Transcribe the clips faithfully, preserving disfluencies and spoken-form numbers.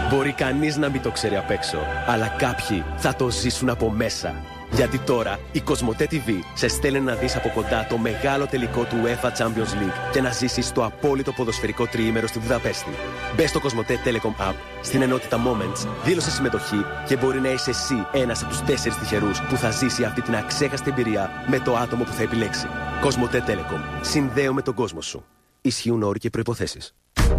Μπορεί κανείς να μην το ξέρει απ' έξω, αλλά κάποιοι θα το ζήσουν από μέσα. Γιατί τώρα η Κοσμοτέ τι βι σε στέλνει να δεις από κοντά το μεγάλο τελικό του UEFA Champions League και να ζήσεις το απόλυτο ποδοσφαιρικό τριήμερο στη Βουδαπέστη. Μπες στο Κοσμοτέ Telecom App, στην ενότητα Moments, δήλωσε συμμετοχή και μπορεί να είσαι εσύ ένας από τους τέσσερις τυχερούς που θα ζήσει αυτή την αξέχαστη εμπειρία με το άτομο που θα επιλέξει. Κοσμοτέ Telecom. Συνδέω με τον κόσμο σου. Ισχύουν όροι και προϋποθέσεις.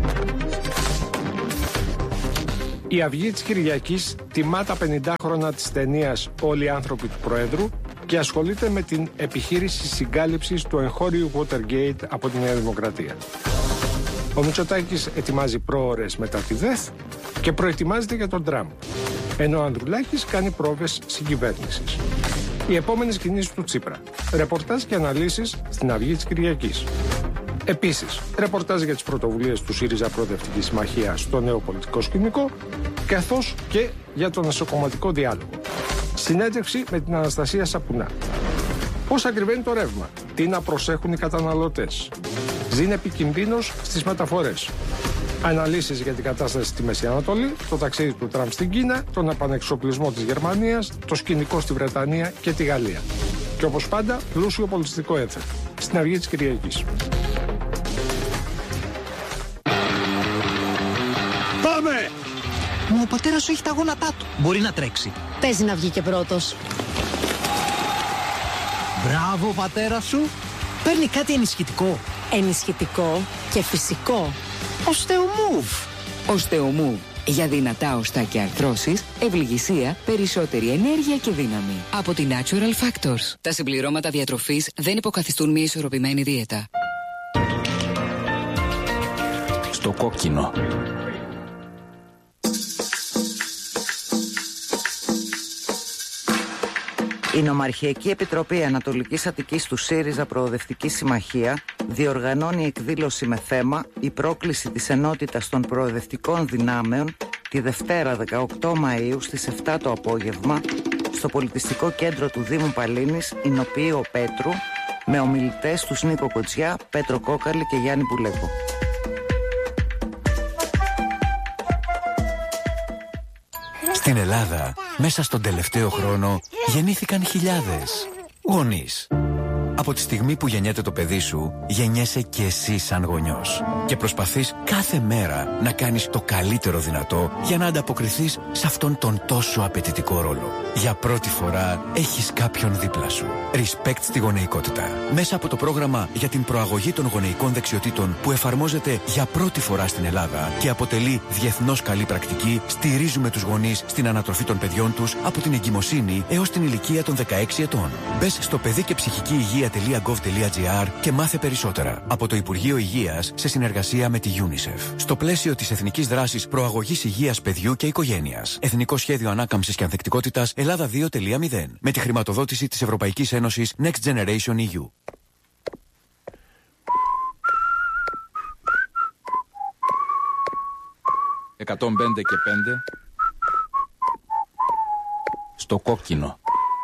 Η Αυγή της Κυριακής τιμά τα πενήντα χρόνια της ταινίας «Όλοι οι άνθρωποι του Προέδρου» και ασχολείται με την επιχείρηση συγκάλυψης του εγχώριου Watergate από τη Νέα Δημοκρατία. Ο Μητσοτάκης ετοιμάζει πρόωρες μετά τη ΔΕΘ και προετοιμάζεται για τον Τραμπ, ενώ ο Ανδρουλάκης κάνει πρόβες συγκυβέρνησης. Οι επόμενες κινήσεις του Τσίπρα. Ρεπορτάζ και αναλύσεις στην Αυγή της Κυριακής. Επίσης, ρεπορτάζ για τις πρωτοβουλίες του ΣΥΡΙΖΑ Προοδευτική Συμμαχία στο νέο πολιτικό σκηνικό, καθώς και για τον εσωκομματικό διάλογο. Συνέντευξη με την Αναστασία Σαπουνά. Πώς ακριβένει το ρεύμα, τι να προσέχουν οι καταναλωτές. Ζήν επικινδύνος στις μεταφορές. Αναλύσεις για την κατάσταση στη Μέση Ανατολή, το ταξίδι του Τραμπ στην Κίνα, τον επανεξοπλισμό της Γερμανίας, το σκηνικό στη Βρετανία και τη Γαλλία. Και όπως πάντα, πλούσιο πολιτιστικό ένθετο. Στην Αυγή της Κυριακής. Πάμε! Μα ο πατέρας σου έχει τα γόνατά του. Μπορεί να τρέξει. Παίζει να βγει και πρώτος. Μπράβο, πατέρα σου. Παίρνει κάτι ενισχυτικό. Ενισχυτικό και φυσικό. Οστεομούβ. Οστεομούβ. Για δυνατά οστά και αρθρώσεις, ευληγησία, περισσότερη ενέργεια και δύναμη. Από τη Natural Factors. Τα συμπληρώματα διατροφής δεν υποκαθιστούν μια ισορροπημένη δίαιτα. Στο κόκκινο. Η Νομαρχιακή Επιτροπή Ανατολικής Αττικής του ΣΥΡΙΖΑ Προοδευτική Συμμαχία διοργανώνει εκδήλωση με θέμα «Η πρόκληση της ενότητας των προοδευτικών δυνάμεων» τη Δευτέρα δεκαοκτώ Μαΐου στις επτά το απόγευμα στο Πολιτιστικό Κέντρο του Δήμου Παλίνης, Ηνοποιείο Πέτρου, με ομιλητές τους Νίκο Κοτσιά, Πέτρο Κόκαλη και Γιάννη Πουλέκο. Στην Ελλάδα, μέσα στον τελευταίο χρόνο, γεννήθηκαν χιλιάδες γονείς. Από τη στιγμή που γεννιέται το παιδί σου, γεννιέσαι και εσύ σαν γονιός. Και προσπαθείς κάθε μέρα να κάνεις το καλύτερο δυνατό για να ανταποκριθείς σε αυτόν τον τόσο απαιτητικό ρόλο. Για πρώτη φορά έχεις κάποιον δίπλα σου. Respect στη γονεϊκότητα. Μέσα από το πρόγραμμα για την προαγωγή των γονεϊκών δεξιοτήτων που εφαρμόζεται για πρώτη φορά στην Ελλάδα και αποτελεί διεθνώς καλή πρακτική, στηρίζουμε τους γονείς στην ανατροφή των παιδιών τους από την εγκυμοσύνη έως την ηλικία των δεκαέξι ετών. Μπες στο παιδί και ψυχική υγεία τελεία γκοβ τελεία τζι άρ και μάθε περισσότερα. Από το Υπουργείο Υγείας σε συνεργασία με τη UNICEF. Στο πλαίσιο της Εθνικής Δράσης Προαγωγής Υγείας Παιδιού και Οικογένειας. Εθνικό Σχέδιο Ανάκαμψης και Ανθεκτικότητας Ελλάδα δύο τελεία μηδέν. Με τη χρηματοδότηση της Ευρωπαϊκής Ένωσης Next Generation ι γιου. εκατόν πέντε και πέντε. Στο κόκκινο.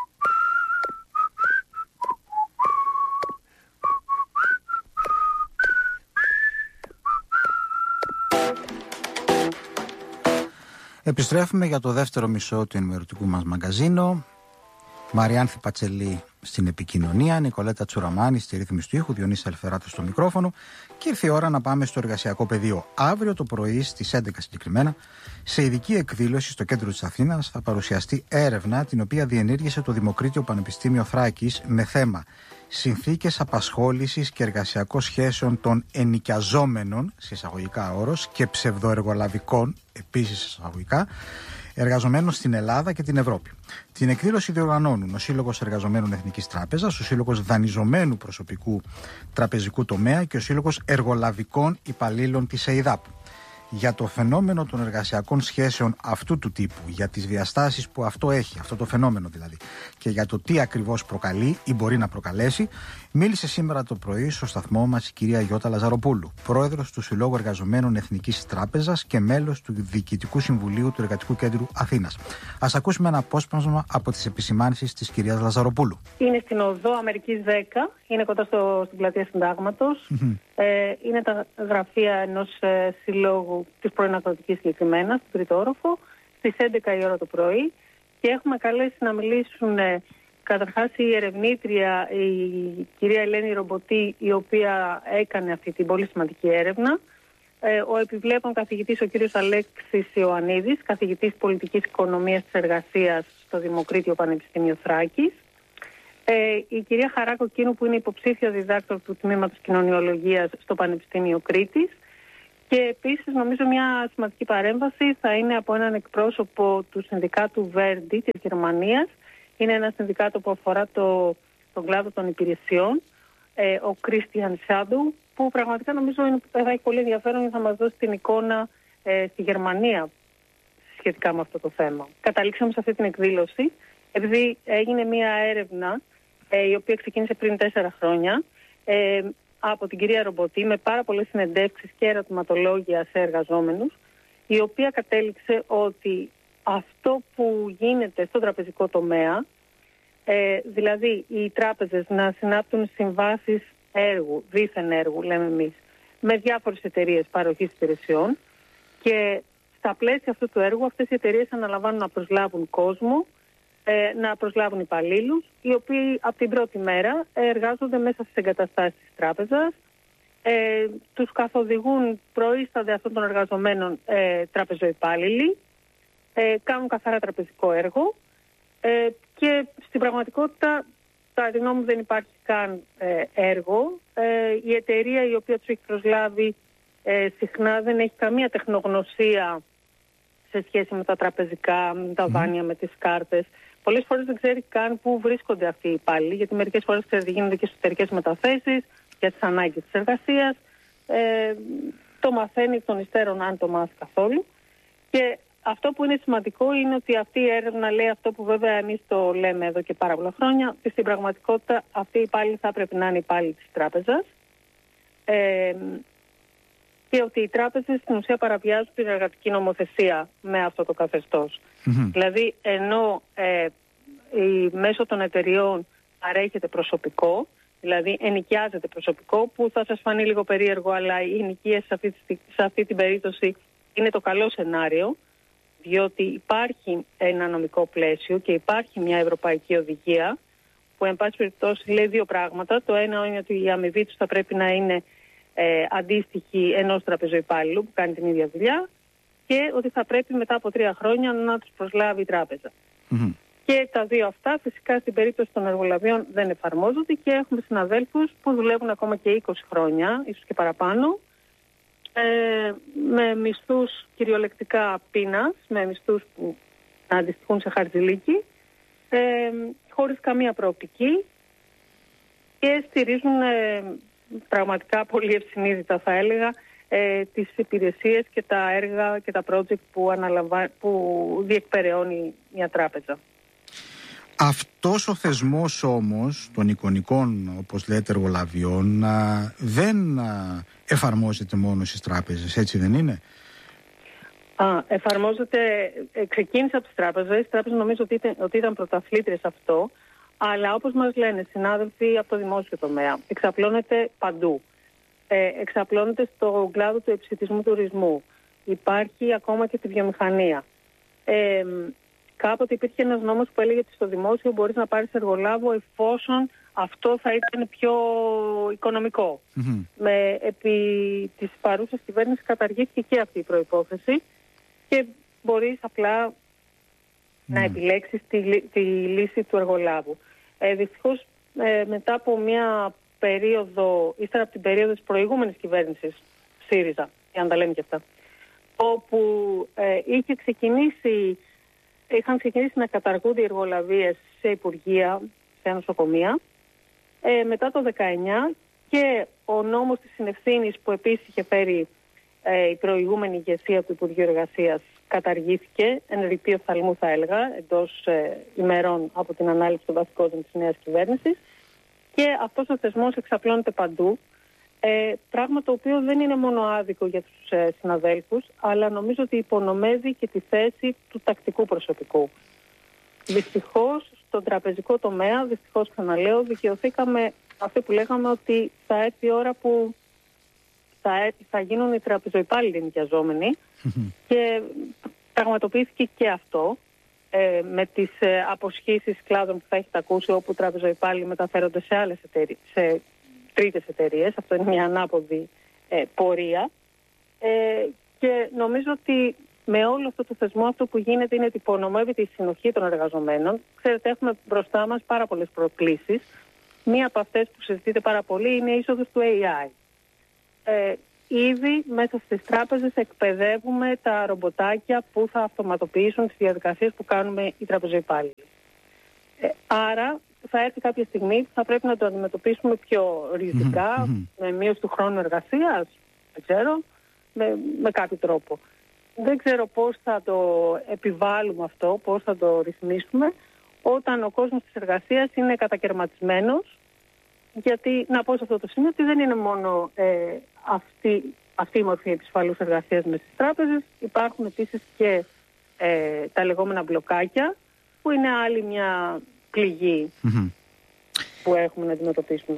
Επιστρέφουμε για το δεύτερο μισό του ενημερωτικού μας μαγκαζίνο. Μαριάνθη Πατσελή στην επικοινωνία, Νικολέτα Τσουραμάνη στη ρύθμιση του ήχου, Διονύση Αλφεράτου στο μικρόφωνο. Και ήρθε η ώρα να πάμε στο εργασιακό πεδίο. Αύριο το πρωί στις έντεκα συγκεκριμένα, σε ειδική εκδήλωση στο κέντρο της Αθήνας, θα παρουσιαστεί έρευνα την οποία διενήργησε το Δημοκρίτιο Πανεπιστήμιο Θράκης με θέμα συνθήκες απασχόλησης και εργασιακών σχέσεων των ενοικιαζόμενων, σε εισαγωγικά όρος, και ψευδοεργολαβικών, επίσης εισαγωγικά, εργαζομένων στην Ελλάδα και την Ευρώπη. Την εκδήλωση διοργανώνουν ο Σύλλογος Εργαζομένων Εθνικής Τράπεζας, ο Σύλλογος Δανειζομένου Προσωπικού Τραπεζικού Τομέα και ο Σύλλογος Εργολαβικών Υπαλλήλων της ΕΙΔΑΠ. Για το φαινόμενο των εργασιακών σχέσεων αυτού του τύπου, για τις διαστάσεις που αυτό έχει, αυτό το φαινόμενο δηλαδή, και για το τι ακριβώς προκαλεί ή μπορεί να προκαλέσει, μίλησε σήμερα το πρωί στο σταθμό μας η κυρία Γιώτα Λαζαροπούλου, πρόεδρος του Συλλόγου Εργαζομένων Εθνικής Τράπεζας και μέλος του Διοικητικού Συμβουλίου του Εργατικού Κέντρου Αθήνας. Ας ακούσουμε ένα απόσπασμα από τις επισημάνσεις της κυρίας Λαζαροπούλου. Είναι στην οδό Αμερικής δέκα, είναι κοντά στο, στην πλατεία Συντάγματος. Mm-hmm. Ε, είναι τα γραφεία ενός ε, συλλόγου της πρώην Ακροτικής συγκεκριμένα, στον τρίτο όροφο, στις έντεκα η ώρα το πρωί. Και έχουμε καλέσει να μιλήσουν ε, καταρχάς η ερευνήτρια, η κυρία Ελένη Ρομποτή, η οποία έκανε αυτή την πολύ σημαντική έρευνα. Ε, ο επιβλέπων καθηγητής, ο κύριος Αλέξης Ιωαννίδης, καθηγητής πολιτικής οικονομίας της εργασίας στο Δημοκρίτιο Πανεπιστήμιο Θράκης. Ε, η κυρία Χαράκο Κίνου, που είναι υποψήφια διδάκτορ του Τμήματος Κοινωνιολογίας στο Πανεπιστήμιο Κρήτης. Και επίσης νομίζω μια σημαντική παρέμβαση θα είναι από έναν εκπρόσωπο του συνδικάτου Verdi της Γερμανίας. Είναι ένα συνδικάτο που αφορά το, τον κλάδο των υπηρεσιών, ε, ο Κρίστιαν Σάντου, που πραγματικά νομίζω είναι, θα έχει πολύ ενδιαφέρον και θα μας δώσει την εικόνα ε, στη Γερμανία σχετικά με αυτό το θέμα. Καταλήξαμε σε αυτή την εκδήλωση, επειδή έγινε μια έρευνα ε, η οποία ξεκίνησε πριν τέσσερα χρόνια ε, από την κυρία Ρομποτή με πάρα πολλές συνεντεύξεις και ερωτηματολόγια σε εργαζόμενους, η οποία κατέληξε ότι αυτό που γίνεται στον τραπεζικό τομέα, ε, δηλαδή οι τράπεζες να συνάπτουν συμβάσεις έργου, δίθεν έργου λέμε εμείς, με διάφορες εταιρείες παροχής υπηρεσιών, και στα πλαίσια αυτού του έργου αυτές οι εταιρείες αναλαμβάνουν να προσλάβουν κόσμο, ε, να προσλάβουν υπαλλήλους, οι οποίοι από την πρώτη μέρα εργάζονται μέσα στις εγκαταστάσεις της τράπεζας, ε, τους καθοδηγούν, προείστανται αυτών των εργαζομένων ε, τραπεζοϊπάλληλοι, ε, κάνουν καθαρά τραπεζικό έργο ε, και στην πραγματικότητα, κατά τη γνώμη μου, δεν υπάρχει καν ε, έργο. Ε, η εταιρεία η οποία τους έχει προσλάβει ε, συχνά δεν έχει καμία τεχνογνωσία σε σχέση με τα τραπεζικά, με τα δάνεια, με τις κάρτες. Πολλές φορές δεν ξέρει καν πού βρίσκονται αυτοί οι υπάλληλοι, γιατί μερικές φορές ξέρετε, γίνονται και εσωτερικές μεταθέσεις για τις ανάγκες της εργασίας. Ε, το μαθαίνει εκ των υστέρων, αν το μάθει καθόλου. Και αυτό που είναι σημαντικό είναι ότι αυτή η έρευνα λέει αυτό που βέβαια εμείς το λέμε εδώ και πάρα πολλά χρόνια, ότι στην πραγματικότητα αυτοί οι υπάλληλοι θα πρέπει να είναι υπάλληλοι της τράπεζας, ε, και ότι οι τράπεζες στην ουσία παραβιάζουν την εργατική νομοθεσία με αυτό το καθεστώς. Mm-hmm. Δηλαδή, ενώ ε, η, μέσω των εταιριών παρέχεται προσωπικό, δηλαδή ενοικιάζεται προσωπικό, που θα σας φανεί λίγο περίεργο, αλλά οι ενοικίες σε αυτή, σε αυτή την περίπτωση είναι το καλό σενάριο, διότι υπάρχει ένα νομικό πλαίσιο και υπάρχει μια ευρωπαϊκή οδηγία που εν πάση περιπτώσει λέει δύο πράγματα. Το ένα είναι ότι η αμοιβή τους θα πρέπει να είναι ε, αντίστοιχη ενός τραπεζοϊπάλληλου που κάνει την ίδια δουλειά, και ότι θα πρέπει μετά από τρία χρόνια να τους προσλάβει η τράπεζα. Mm-hmm. Και τα δύο αυτά φυσικά στην περίπτωση των εργολαβίων δεν εφαρμόζονται, και έχουμε συναδέλφους που δουλεύουν ακόμα και είκοσι χρόνια, ίσως και παραπάνω, Ε, με μισθούς κυριολεκτικά πείνας, με μισθούς που να αντιστοιχούν σε χαρτζηλίκι, ε, χωρίς καμία προοπτική, και στηρίζουν ε, πραγματικά πολύ ευσυνείδητα, θα έλεγα, ε, τις υπηρεσίες και τα έργα και τα project που, αναλαμβα... που διεκπεραιώνει μια τράπεζα. Αυτός ο θεσμός όμως των εικονικών, όπως λέτε, εργολαβιών δεν εφαρμόζεται μόνο στις τράπεζες, έτσι δεν είναι? Α, εφαρμόζεται, ε, ξεκίνησε από τις τράπεζες. Οι τράπεζες νομίζω ότι ήταν, ότι ήταν πρωταθλήτριες αυτό, αλλά όπως μας λένε συνάδελφοι από το δημόσιο τομέα, εξαπλώνεται παντού. Ε, εξαπλώνεται στον κλάδο του επισιτισμού τουρισμού. Υπάρχει ακόμα και στη βιομηχανία. Ε, Κάποτε υπήρχε ένας νόμος που έλεγε ότι στο δημόσιο μπορείς να πάρεις εργολάβο εφόσον αυτό θα ήταν πιο οικονομικό. Mm-hmm. Με, επί της παρούσας κυβέρνησης καταργήθηκε και αυτή η προϋπόθεση και μπορείς απλά mm. να επιλέξεις τη, τη λύση του εργολάβου. Ε, δυστυχώς ε, μετά από μια περίοδο, ύστερα από την περίοδο της προηγούμενης κυβέρνησης ΣΥΡΙΖΑ, για να τα λέμε και αυτά, όπου ε, είχε ξεκινήσει είχαν ξεκινήσει να καταργούνται οι εργολαβίες σε υπουργεία, σε νοσοκομεία. Ε, μετά το δεκαεννιά και ο νόμος της συνευθύνης που επίσης είχε φέρει ε, η προηγούμενη ηγεσία του Υπουργείου Εργασίας καταργήθηκε, εν ρηπείο οφθαλμού θα έλεγα, εντός ε, ημερών από την ανάληψη των βασικών της νέας κυβέρνησης, και αυτός ο θεσμός εξαπλώνεται παντού. Ε, πράγμα το οποίο δεν είναι μόνο άδικο για τους ε, συναδέλφους, αλλά νομίζω ότι υπονομεύει και τη θέση του τακτικού προσωπικού. Δυστυχώς, στον τραπεζικό τομέα, δυστυχώς ξαναλέω, δικαιωθήκαμε αυτή που λέγαμε ότι θα έρθει η ώρα που θα, έρθει, θα γίνουν οι τραπεζοϊπάλληλοι νοικιαζόμενοι και πραγματοποιήθηκε και αυτό ε, με τις ε, αποσχήσεις κλάδων που θα έχετε ακούσει, όπου οι τραπεζοϊπάλληλοι μεταφέρονται σε άλλες εταιρείες, σε τρίτες εταιρείες. Αυτό είναι μια ανάποδη ε, πορεία ε, και νομίζω ότι με όλο αυτό το θεσμό αυτό που γίνεται είναι ότι υπονομεύει τη συνοχή των εργαζομένων. Ξέρετε, έχουμε μπροστά μας πάρα πολλές προκλήσεις. Μία από αυτές που συζητείται πάρα πολύ είναι η είσοδος του έι άι. Ε, ήδη μέσα στις τράπεζες εκπαιδεύουμε τα ρομποτάκια που θα αυτοματοποιήσουν τις διαδικασίες που κάνουμε οι τραπεζοϊπάλληλοι. Ε, άρα θα έρθει κάποια στιγμή που θα πρέπει να το αντιμετωπίσουμε πιο ριζικά, mm-hmm. με μείωση του χρόνου εργασίας, δεν ξέρω, με, με κάποιο τρόπο. Δεν ξέρω πώς θα το επιβάλλουμε αυτό, πώς θα το ρυθμίσουμε, όταν ο κόσμος της εργασίας είναι κατακαιρματισμένος, γιατί να πω σε αυτό το σημείο ότι δεν είναι μόνο ε, αυτή, αυτή η μορφή επισφαλούς εργασίας με στις τράπεζες, υπάρχουν επίσης και ε, τα λεγόμενα μπλοκάκια, που είναι άλλη μια πληγή mm-hmm. που έχουμε να αντιμετωπίσουμε.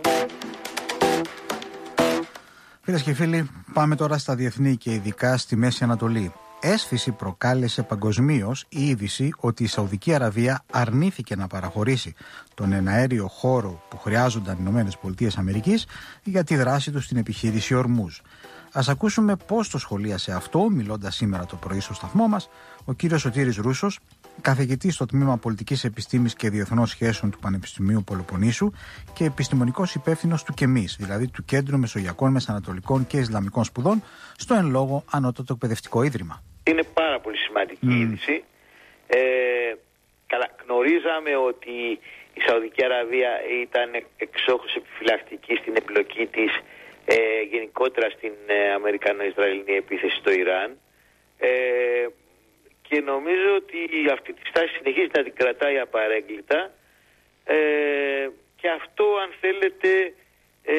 Φίλες και φίλοι, πάμε τώρα στα διεθνή και ειδικά στη Μέση Ανατολή. Έσφυση προκάλεσε παγκοσμίως η είδηση ότι η Σαουδική Αραβία αρνήθηκε να παραχωρήσει τον εναέριο χώρο που χρειάζονταν οι ΗΠΑ για τη δράση του στην επιχείρηση Ορμούζ. Ας ακούσουμε πώς το σχολίασε αυτό, μιλώντας σήμερα το πρωί στο σταθμό μας, ο κύριος Σωτήρης Ρούσος, καθηγητής στο Τμήμα Πολιτικής Επιστήμης και Διεθνών Σχέσεων του Πανεπιστημίου Πελοποννήσου και επιστημονικός υπεύθυνος του ΚΕΜΙΣ, δηλαδή του Κέντρου Μεσογειακών, Μεσανατολικών και Ισλαμικών Σπουδών, στο εν λόγω Ανώτατο Εκπαιδευτικό Ίδρυμα. Είναι πάρα πολύ σημαντική mm. είδηση. Ε, καλά, γνωρίζαμε ότι η Σαουδική Αραβία ήταν εξόχως επιφυλακτική στην εμπλοκή της ε, γενικότερα στην ε, Αμερικανο-Ισραηλινή επίθεση στο Ιράν. Ε, και νομίζω ότι αυτή τη στάση συνεχίζει να την κρατάει απαρέγκλιτα ε, και αυτό, αν θέλετε, ε,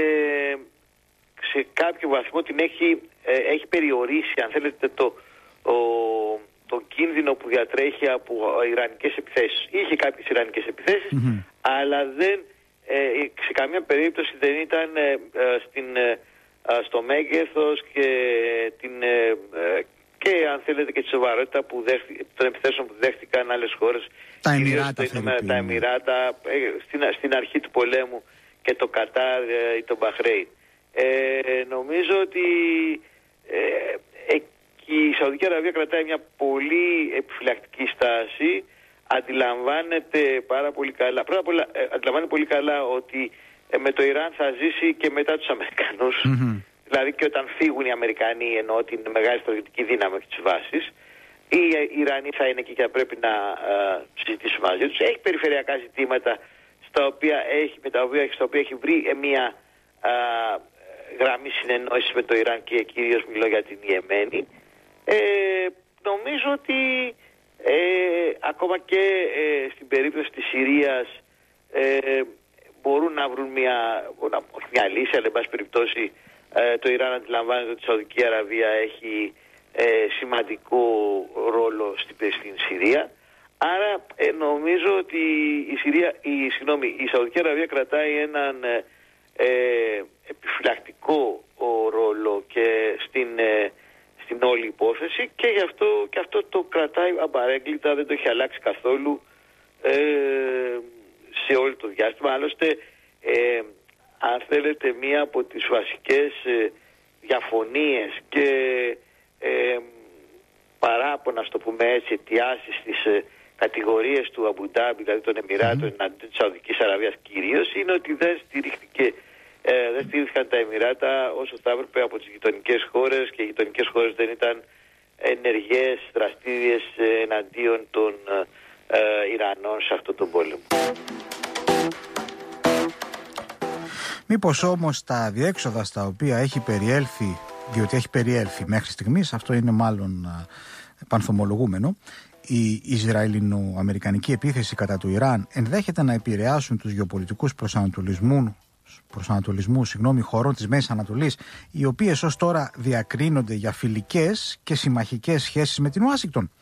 σε κάποιο βαθμό την έχει, ε, έχει περιορίσει, αν θέλετε, το, ο, το κίνδυνο που διατρέχει από ιρανικές επιθέσεις. Είχε κάποιες ιρανικές επιθέσεις, mm-hmm. αλλά δεν, ε, σε καμία περίπτωση δεν ήταν ε, ε, στην, ε, στο μέγεθος και την... Ε, και αν θέλετε και τη σοβαρότητα που δέχτη, των επιθέσεων που δέχτηκαν άλλες χώρες, τα Εμιράτα, τα Εμιράτα στην, στην αρχή του πολέμου και το Κατάρ ή το Μπαχρέιν. Ε, νομίζω ότι ε, ε, η Σαουδική Αραβία κρατάει μια πολύ επιφυλακτική στάση, αντιλαμβάνεται πάρα πολύ καλά, πρώτα απ' όλα ε, αντιλαμβάνεται πολύ καλά ότι ε, με το Ιράν θα ζήσει και μετά τους Αμερικανούς. Mm-hmm. Δηλαδή και όταν φύγουν οι Αμερικανοί, εννοώ την μεγάλη στρατιωτική δύναμη και τις βάσεις, οι Ιρανοί θα είναι εκεί και θα πρέπει να uh, συζητήσουν μαζί τους. Έχει περιφερειακά ζητήματα στα οποία έχει, με τα οποία, στα οποία έχει βρει μια uh, γραμμή συνεννόησης με το Ιράν και κυρίως μιλώ για την Ιεμένη. Ε, νομίζω ότι ε, ακόμα και ε, στην περίπτωση της Συρίας ε, μπορούν να βρουν μια, όχι μια λύση, αλλά εν πάση περιπτώσει Ε, το Ιράν αντιλαμβάνεται ότι η Σαουδική Αραβία έχει ε, σημαντικό ρόλο στην, στην Συρία. Άρα ε, νομίζω ότι η, Συρία, η, συγγνώμη, η Σαουδική Αραβία κρατάει έναν ε, επιφυλακτικό ρόλο και στην, ε, στην όλη υπόθεση και γι' αυτό, και αυτό το κρατάει απαρέγκλιτα, δεν το έχει αλλάξει καθόλου ε, σε όλο το διάστημα. Άλλωστε ε, αν θέλετε, μία από τις βασικές ε, διαφωνίες και ε, παράπονα, στο πούμε έτσι, αιτιάσεις στις ε, κατηγορίες του Αμπουντάμπι, δηλαδή των Εμιράτων, mm-hmm. εναντίον της Σαουδικής Αραβίας κυρίως, είναι ότι δεν στηρίχθηκε, ε, δεν στηρίχθηκαν τα Εμιράτα όσο θα έπρεπε από τις γειτονικές χώρες και οι γειτονικές χώρες δεν ήταν ενεργές, δραστήριες ε, εναντίον των ε, ε, Ιρανών σε αυτόν τον πόλεμο. Μήπως όμως τα διέξοδα στα οποία έχει περιέλθει, διότι έχει περιέλθει μέχρι στιγμής, αυτό είναι μάλλον πανθομολογούμενο, η Ισραηλινο-αμερικανική επίθεση κατά του Ιράν ενδέχεται να επηρεάσουν τους γεωπολιτικούς προσανατολισμούς, προσανατολισμούς συγγνώμη, χωρών της Μέσης Ανατολής, οι οποίες ως τώρα διακρίνονται για φιλικές και συμμαχικές σχέσεις με την Ουάσιγκτον.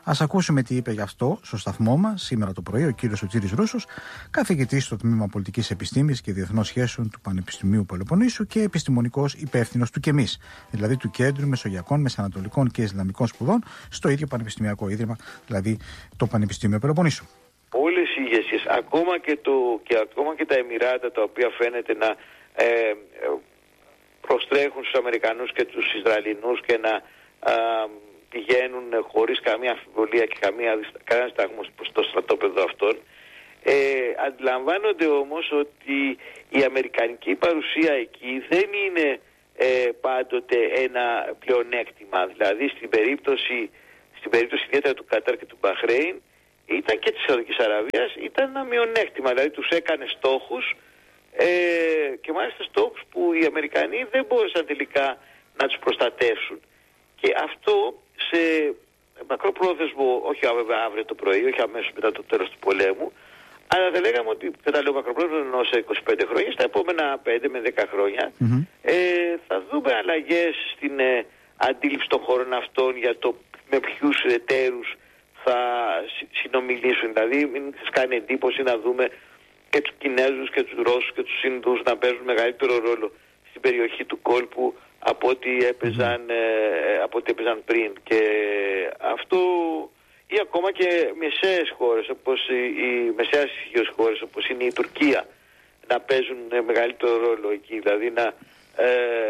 Ας ακούσουμε τι είπε γι' αυτό στο σταθμό μας σήμερα το πρωί ο κύριος Σωτήρης Ρούσος, καθηγητής στο Τμήμα Πολιτικής Επιστήμης και Διεθνών Σχέσεων του Πανεπιστημίου Πελοποννήσου και επιστημονικός υπεύθυνος του ΚΕΜΙΣ, δηλαδή του Κέντρου Μεσογειακών, Μεσανατολικών και Ισλαμικών Σπουδών, στο ίδιο Πανεπιστημιακό Ίδρυμα, δηλαδή το Πανεπιστήμιο Πελοποννήσου. Όλες οι ηγεσίες, ακόμα και, το, και ακόμα και τα Εμιράτα, τα οποία φαίνεται να ε, προστρέχουν στους Αμερικανούς και τους Ισραηλινούς και να α, πηγαίνουν χωρίς καμία αμφιβολία και καμία, κανένα σταγμό στο στρατόπεδο αυτών, ε, αντιλαμβάνονται όμως ότι η αμερικανική παρουσία εκεί δεν είναι ε, πάντοτε ένα πλεονέκτημα. Δηλαδή στην περίπτωση, στην περίπτωση ιδιαίτερα του Κατάρ και του Μπαχρέιν, ήταν και της Σαουδικής Αραβίας, ήταν ένα μειονέκτημα, δηλαδή τους έκανε στόχους ε, και μάλιστα στόχους που οι Αμερικανοί δεν μπόρεσαν τελικά να τους προστατεύσουν. Και αυτό σε μακροπρόθεσμο, όχι βέβαια αύριο το πρωί, όχι αμέσως μετά το τέλος του πολέμου, αλλά θα λέγαμε ότι κατά λέω μακροπρόθεσμο ενώ σε είκοσι πέντε χρόνια, στα επόμενα πέντε με δέκα χρόνια, mm-hmm. ε, θα δούμε αλλαγές στην ε, αντίληψη των χώρων αυτών για το με ποιους εταίρους θα συνομιλήσουν. Δηλαδή μην σας κάνει εντύπωση να δούμε και τους Κινέζους και τους Ρώσους και τους Ινδούς να παίζουν μεγαλύτερο ρόλο στην περιοχή του κόλπου από ό,τι έπαιζαν, ε, από ό,τι έπαιζαν πριν. Και αυτό, ή ακόμα και μεσαίες χώρες, όπως οι, οι μεσαίες ισχύως χώρες όπως είναι η Τουρκία, να παίζουν μεγαλύτερο ρόλο εκεί. Δηλαδή να ε,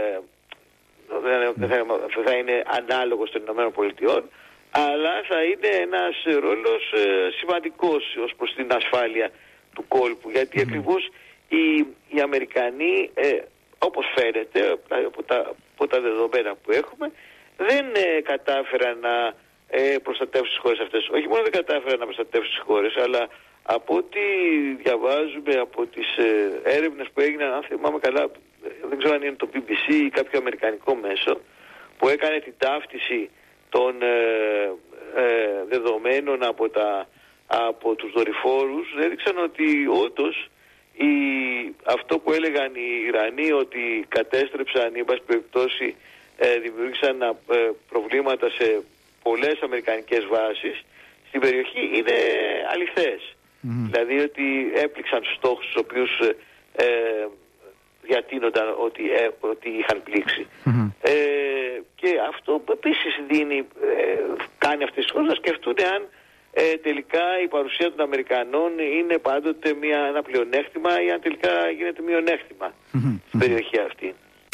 δεν θα είναι ανάλογο των Ηνωμένων Πολιτειών, αλλά θα είναι ένας ρόλος ε, σημαντικός ως προς την ασφάλεια του κόλπου, γιατί mm. ακριβώς οι, οι Αμερικανοί, ε, όπως φαίνεται από τα, από τα δεδομένα που έχουμε, δεν ε, κατάφεραν να ε, προστατεύσουν τις χώρες αυτές. Όχι μόνο δεν κατάφεραν να προστατεύσουν τις χώρες, αλλά από ό,τι διαβάζουμε από τις ε, έρευνες που έγιναν, αν θυμάμαι καλά, δεν ξέρω αν είναι το μπι μπι σι ή κάποιο αμερικανικό μέσο, που έκανε την ταύτιση των ε, ε, δεδομένων από, τα, από τους δορυφόρους, έδειξαν ότι όντως η, αυτό που έλεγαν οι Ιρανοί ότι κατέστρεψαν ή πάση περιπτώσει ε, δημιούργησαν ε, προβλήματα σε πολλές αμερικανικές βάσεις στην περιοχή είναι αληθές. Mm. Δηλαδή ότι έπληξαν τους στόχους τους οποίους ε, διατείνονταν ότι, ε, ότι είχαν πλήξει. Mm-hmm. Ε, και αυτό επίσης δίνει, ε, κάνει αυτές τις χώρες να σκεφτούν αν ε, τελικά η παρουσία των Αμερικανών είναι πάντοτε μια, ένα πλεονέκτημα ή αν τελικά γίνεται μειονέκτημα mm-hmm. στην περιοχή αυτή.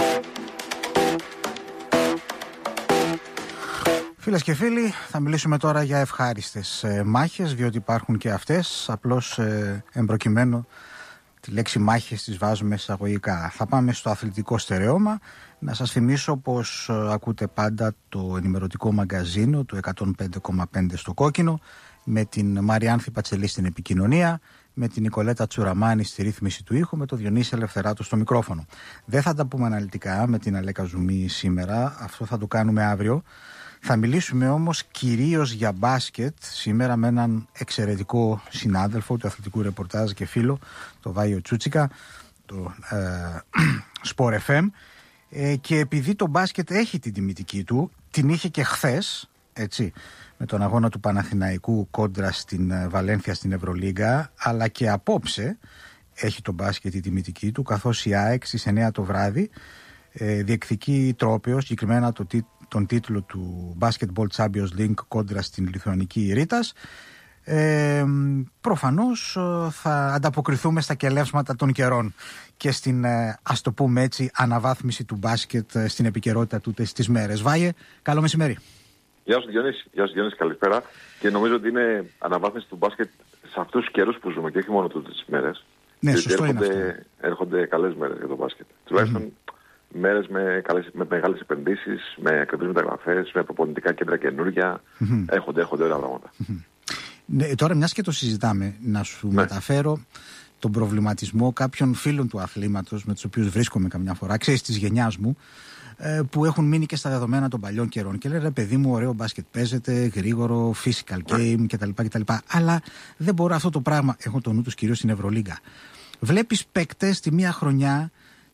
Φίλες και φίλοι, θα μιλήσουμε τώρα για ευχάριστες ε, μάχες, διότι υπάρχουν και αυτές, απλώς ε, εμπροκειμένου τη λέξη μάχες τις βάζουμε εισαγωγικά. Θα πάμε στο αθλητικό στερεώμα. Να σας θυμίσω πως ε, ακούτε πάντα το ενημερωτικό μαγκαζίνο του εκατόν πέντε κόμμα πέντε στο Κόκκινο, με την Μαριάνθη Πατσελή στην επικοινωνία, με την Νικολέτα Τσουραμάνη στη ρύθμιση του ήχου, με τον Διονύση Ελευθεράτο στο μικρόφωνο. Δεν θα τα πούμε αναλυτικά με την Αλέκα Ζουμί σήμερα, αυτό θα το κάνουμε αύριο. Θα μιλήσουμε όμως κυρίως για μπάσκετ σήμερα με έναν εξαιρετικό συνάδελφο του αθλητικού ρεπορτάζ και φίλο, το Βάιο Τσούτσικα, το ε, Sport εφ εμ, ε, και επειδή το μπάσκετ έχει την τιμητική του, την είχε και χθες, έτσι, με τον αγώνα του Παναθηναϊκού κόντρα στην Βαλένθια στην Ευρωλίγκα, αλλά και απόψε έχει το μπάσκετ η τιμητική του, καθώς η ΑΕΚ στις εννιά το βράδυ ε, διεκδικεί τρόπαιο, συγκεκριμένα το τίτλο τον τίτλο του Basketball Champions League κόντρα στην Λιθουανική Ρήτας. Ε, προφανώς θα ανταποκριθούμε στα κελεύσματα των καιρών και στην, ας το πούμε έτσι, αναβάθμιση του μπάσκετ στην επικαιρότητα του στις μέρες. Βάιε, καλό μεσημέρι. Γεια σου Διονύση, Γεια σου Διονύση, καλησπέρα. Και νομίζω ότι είναι αναβάθμιση του μπάσκετ σε αυτούς τους καιρούς που ζούμε και όχι μόνο τούτες τις μέρες. Ναι, σωστό έρχονται, είναι αυτό. Έρχονται καλές μέρες για το μπάσκετ. Τουλάχιστον mm-hmm. μέρες με, καλές, με μεγάλες επενδύσεις, με ακριβείς μεταγραφές, με προπονητικά κέντρα καινούρια. Mm-hmm. Έχονται, έχονται όλα πράγματα. Mm-hmm. Ναι, τώρα μιας και το συζητάμε, να σου ναι. μεταφέρω τον προβληματισμό κάποιων φίλων του αθλήματος με τους οποίους βρίσκομαι καμιά φορά, ξέρεις, της γενιάς μου, που έχουν μείνει και στα δεδομένα των παλιών καιρών και λένε ρε παιδί μου, ωραίο μπάσκετ παίζεται, γρήγορο, physical game κτλ, κτλ. Αλλά δεν μπορώ αυτό το πράγμα, έχω το νου τους κυρίως στην Ευρωλίγκα. Βλέπεις παίκτες τη μία χρονιά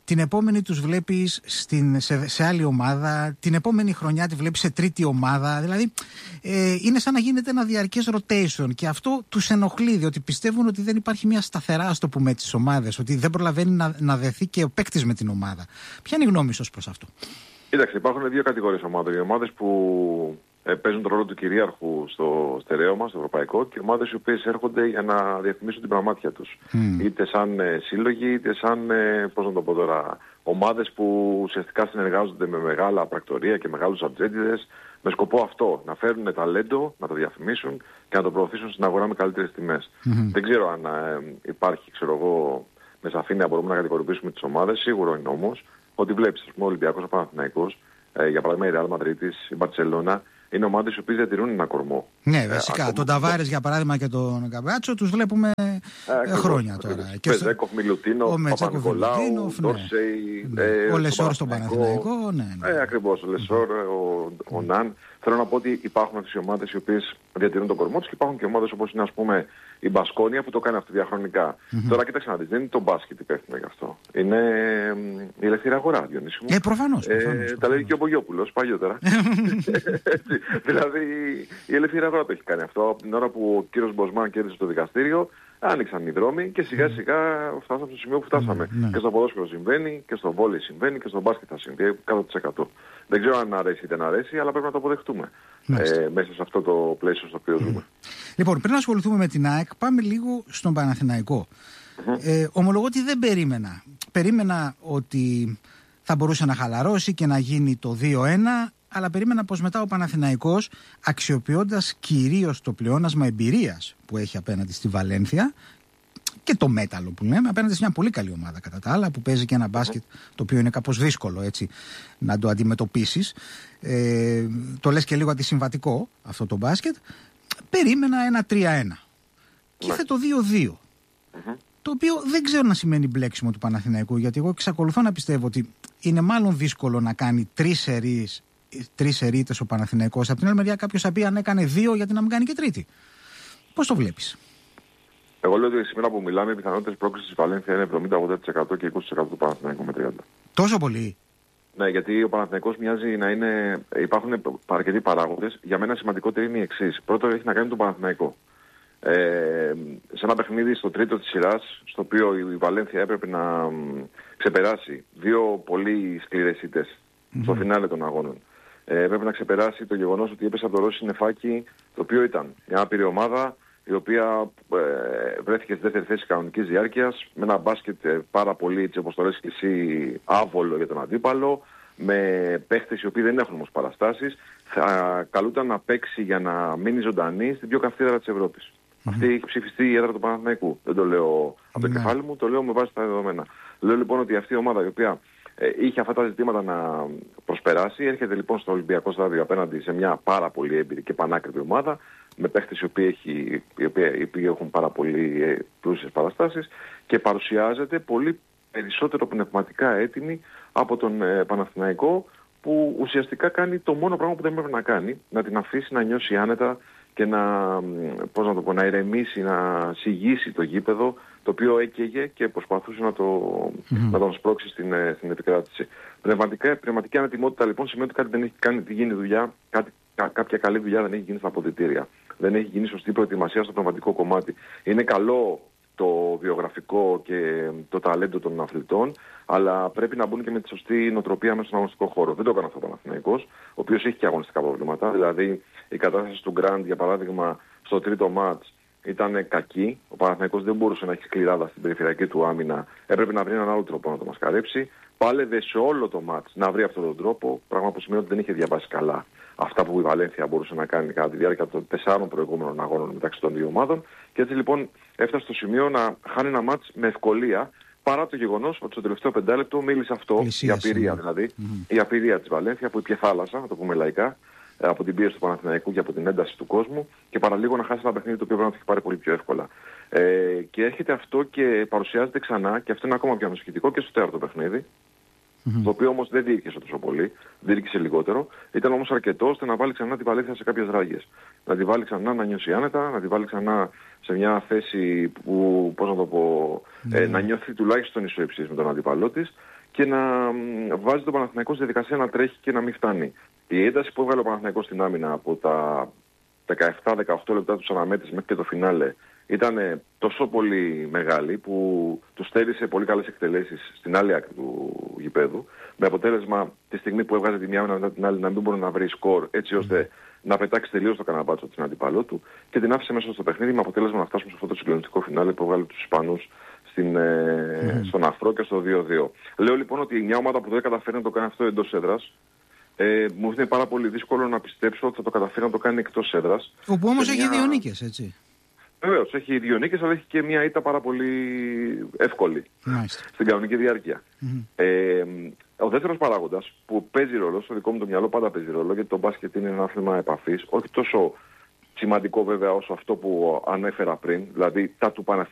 την επόμενη τους βλέπεις στην, σε, σε άλλη ομάδα, την επόμενη χρονιά τη βλέπεις σε τρίτη ομάδα. Δηλαδή ε, είναι σαν να γίνεται ένα διαρκές rotation και αυτό τους ενοχλεί, διότι πιστεύουν ότι δεν υπάρχει μια σταθερά, ας το πούμε, τις ομάδες, ότι δεν προλαβαίνει να, να δεθεί και ο παίκτης με την ομάδα. Ποια είναι η γνώμη σας προς αυτό? Κοίταξε, υπάρχουν δύο κατηγορίες ομάδων. Οι ομάδες που ε, παίζουν τον ρόλο του κυρίαρχου στο στερέωμα, στο ευρωπαϊκό, και ομάδες οι οποίες έρχονται για να διαφημίσουν την πραγμάτια τους. Mm. Είτε σαν ε, σύλλογοι, είτε σαν, ε, πώς να το πω τώρα, ομάδες που ουσιαστικά συνεργάζονται με μεγάλα πρακτορεία και μεγάλους ατζέντιδες, με σκοπό αυτό, να φέρουν ταλέντο, να το διαφημίσουν και να το προωθήσουν στην αγορά με καλύτερες τιμές. Mm-hmm. Δεν ξέρω αν ε, υπάρχει, ξέρω εγώ, με σαφήνεια μπορούμε να κατηγορήσουμε τις ομάδες. Σίγουρο είναι όμως ότι βλέπεις, ας πούμε, ο Ολυμπιακός, ο Παναθηναϊκός, ε, για παράδειγμα η Ρεάλ Μαδρίτης, η Μπαρτσελώνα, είναι ομάδες οι οποίες διατηρούν ένα κορμό. Ναι, βασικά. Ε, τον Ταβάρες, για παράδειγμα, και τον Καμπάτσο τους βλέπουμε ε, χρόνια τώρα. Ο Μετζέκοφ, Μιλουτίνο, ο Παπα-Νικολάου, ο Ντόρσεϊ, ο Λεσόρ στον Παναθηναϊκό. Ναι, ναι. Ε, ακριβώς, ο Λεσόρ, ο, ο Ναν. Θέλω να πω ότι υπάρχουν αυτές οι ομάδες οι οποίες διατηρούν τον κορμό τους και υπάρχουν και ομάδες όπως είναι, ας πούμε, η Μπασκόνια που το κάνει αυτό διαχρονικά. Mm-hmm. Τώρα κοίταξε να δεις, δεν είναι το μπάσκετ υπεύθυνο γι' αυτό. Είναι η ελεύθερη αγορά, Διονύση μου. Ε, προφανώς. Ε, προφανώς. Τα λέει και ο Μπογιόπουλος παλιότερα. Δηλαδή η ελεύθερη αγορά το έχει κάνει αυτό. Από την ώρα που ο κύριος Μποσμάν κέρδισε το δικαστήριο, άνοιξαν οι δρόμοι και σιγά σιγά φτάσαμε στο σημείο που φτάσαμε. Mm, ναι. Και στο ποδόσφαιρο συμβαίνει, και στο βόλεϊ συμβαίνει, και στο μπάσκετ θα συμβεί εκατό τοις εκατό. Δεν ξέρω αν αρέσει ή δεν αρέσει, αλλά πρέπει να το αποδεχτούμε ε, μέσα σε αυτό το πλαίσιο στο οποίο ζούμε. Λοιπόν, πριν να ασχοληθούμε με την ΑΕΚ, πάμε λίγο στον Παναθηναϊκό. Mm-hmm. Ε, ομολογώ ότι δεν περίμενα. Περίμενα ότι θα μπορούσε να χαλαρώσει και να γίνει το δύο ένα, αλλά περίμενα πως μετά ο Παναθηναϊκός, αξιοποιώντας κυρίως το πλεόνασμα εμπειρίας που έχει απέναντι στη Βαλένθια και το μέταλλο που λέμε, απέναντι σε μια πολύ καλή ομάδα κατά τα άλλα, που παίζει και ένα μπάσκετ το οποίο είναι κάπως δύσκολο, έτσι, να το αντιμετωπίσεις. Ε, το λες και λίγο αντισυμβατικό αυτό το μπάσκετ. Περίμενα ένα τρία ένα. Και ήρθε το δύο δύο. Mm-hmm. Το οποίο δεν ξέρω να σημαίνει μπλέξιμο του Παναθηναϊκού, γιατί εγώ εξακολουθώ να πιστεύω ότι είναι μάλλον δύσκολο να κάνει τρεις σερίες, τρεις σερίτες ο Παναθηναϊκός. Από την άλλη μεριά κάποιος θα πει αν έκανε δύο, γιατί να μην κάνει και τρίτη. Πώς το βλέπεις? Εγώ λέω ότι σήμερα που μιλάμε, οι πιθανότητες πρόκλησης της Βαλένθια είναι εβδομήντα με ογδόντα τοις εκατό και είκοσι τοις εκατό του Παναθηναϊκού με τριάντα. Τόσο πολύ? Ναι, γιατί ο Παναθηναϊκός μοιάζει να είναι. Υπάρχουν αρκετοί παράγοντες. Για μένα σημαντικότερο είναι η εξής. Πρώτο έχει να κάνει τον Παναθηναϊκό. Ε, σε ένα παιχνίδι στο τρίτο της σειράς, στο οποίο η Βαλένθια έπρεπε να ξεπεράσει δύο πολύ σκληρές ήττες mm-hmm. στο φινάλε των αγώνων. Ε, έπρεπε να ξεπεράσει το γεγονός ότι έπεσε από το Ρώση Νεφάκι, το οποίο ήταν μια άπειρη ομάδα, η οποία ε, βρέθηκε στη δεύτερη θέση κανονικής διάρκειας, με ένα μπάσκετ ε, πάρα πολύ, έτσι όπως το λες και εσύ, άβολο για τον αντίπαλο, με παίχτες οι οποίοι δεν έχουν όμως παραστάσεις, θα καλούταν να παίξει για να μείνει ζωντανή στην πιο καυτή της Ευρώπης. Mm-hmm. Αυτή έχει ψηφιστεί η έδρα του Παναθηναϊκού. Δεν το λέω από το mm-hmm. κεφάλι μου, το λέω με βάση τα δεδομένα. Λέω λοιπόν ότι αυτή η ομάδα η οποία ε, είχε αυτά τα ζητήματα να προσπεράσει, έρχεται λοιπόν στο Ολυμπιακό στάδιο απέναντι σε μια πάρα πολύ έμπειρη και πανάκριβη ομάδα, με παίχτες οι οποίοι, έχει, οι οποίοι, οι οποίοι έχουν πάρα πολύ ε, πλούσιες παραστάσεις και παρουσιάζεται πολύ περισσότερο πνευματικά έτοιμη από τον ε, Παναθηναϊκό, που ουσιαστικά κάνει το μόνο πράγμα που δεν πρέπει να κάνει, να την αφήσει να νιώσει άνετα και να, πώς να το πω, να ηρεμήσει, να σιγήσει το γήπεδο, το οποίο έκαιγε και προσπαθούσε να, το, mm-hmm. να τον σπρώξει στην, στην επικράτηση. Πνευματικά, πνευματική ανετοιμότητα λοιπόν σημαίνει ότι κάτι δεν έχει κάνει, γίνει δουλειά, κάτι, κά, κάποια καλή δουλειά δεν έχει γίνει στα αποδυτήρια. Δεν έχει γίνει σωστή προετοιμασία στο πνευματικό κομμάτι. Είναι καλό το βιογραφικό και το ταλέντο των αθλητών, αλλά πρέπει να μπουν και με τη σωστή νοοτροπία μέσα στον αγωνιστικό χώρο. Δεν το έκανε αυτό ο Παναθηναϊκός, ο οποίος έχει και αγωνιστικά προβλήματα. Δηλαδή η κατάσταση του Γκραντ, για παράδειγμα, στο τρίτο μάτς ήταν κακή. Ο Παναθηναϊκός δεν μπορούσε να έχει σκληράδα στην περιφερειακή του άμυνα. Έπρεπε να βρει έναν άλλο τρόπο να το μασκαρέψει. Πάλευε σε όλο το μάτς να βρει αυτόν τον τρόπο, πράγμα που σημαίνει ότι δεν είχε διαβάσει καλά αυτά που η Βαλένθια μπορούσε να κάνει κατά τη διάρκεια των τεσσάρων προηγούμενων αγώνων μεταξύ των δύο ομάδων. Και έτσι λοιπόν έφτασε στο σημείο να χάνει ένα μάτς με ευκολία, παρά το γεγονός ότι στο τελευταίο πεντάλεπτο μίλησε αυτό, Λυσίας, η απειρία είναι. δηλαδή, mm-hmm. η απειρία της Βαλένθια που ήπιε θάλασσα, να το πούμε λαϊκά, από την πίεση του Παναθηναϊκού και από την ένταση του κόσμου, και παραλίγο να χάσει ένα παιχνίδι το οποίο πρέπει να το έχει πάρει πολύ πιο εύκολα. Ε, και έρχεται αυτό και παρουσιάζεται ξανά, και αυτό είναι ακόμα πιο ανησυχητικό, και στο τέταρτο παιχνίδι. Mm-hmm. Το οποίο όμως δεν διήρκησε τόσο πολύ, διήρκησε λιγότερο. Ήταν όμως αρκετό ώστε να βάλει ξανά την Βαλένθια σε κάποιες ράγες. Να τη βάλει ξανά να νιώσει άνετα, να τη βάλει ξανά σε μια θέση που, πώς να το πω, mm-hmm. ε, να νιώθει τουλάχιστον ισοϊψής με τον αντίπαλό της. και να βάζει τον Παναθηναϊκό στη διαδικασία να τρέχει και να μην φτάνει. Η ένταση που έβγαλε ο Παναθηναϊκός στην άμυνα από τα δεκαεπτά δεκαοκτώ λεπτά του αναμέτρησης μέχρι και το φινάλε ήταν τόσο πολύ μεγάλη που του στέρισε πολύ καλές εκτελέσεις στην άλλη άκρη του γηπέδου, με αποτέλεσμα τη στιγμή που έβγαζε τη μια άμυνα μετά την άλλη να μην μπορεί να βρει σκορ, έτσι ώστε να πετάξει τελείως το καναπάτσο την αντιπαλό του, και την άφησε μέσα στο παιχνίδι με αποτέλεσμα να φτάσουμε σε αυτό το συγκλονιστικό φινάλε που έβγαλε τους Ισπανούς στην, ε, mm. στον αφρό και στο δύο δύο. Λέω λοιπόν ότι μια ομάδα που δεν καταφέρει να το κάνει αυτό εντός έδρας, ε, μου είναι πάρα πολύ δύσκολο να πιστέψω ότι θα το καταφέρει να το κάνει εκτός έδρας. Όπου όμως έχει μια... δύο νίκες, έτσι. Βεβαίως, έχει δύο νίκες, αλλά έχει και μια ήττα πάρα πολύ εύκολη Μάλιστα. στην κανονική διάρκεια. Mm-hmm. Ε, ο δεύτερος παράγοντας που παίζει ρόλο, στο δικό μου το μυαλό πάντα παίζει ρόλο, γιατί το μπάσκετ είναι ένα άθλημα επαφής, όχι τόσο σημαντικό βέβαια όσο αυτό που ανέφερα πριν, δηλαδή τα του, Παναθ...